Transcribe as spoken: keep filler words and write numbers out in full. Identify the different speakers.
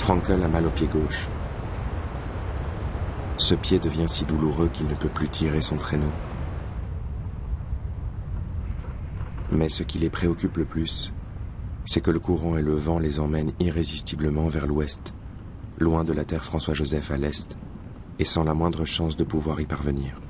Speaker 1: Frankel a mal au pied gauche. Ce pied devient si douloureux qu'il ne peut plus tirer son traîneau. Mais ce qui les préoccupe le plus, c'est que le courant et le vent les emmènent irrésistiblement vers l'ouest, loin de la terre François-Joseph à l'est, et sans la moindre chance de pouvoir y parvenir.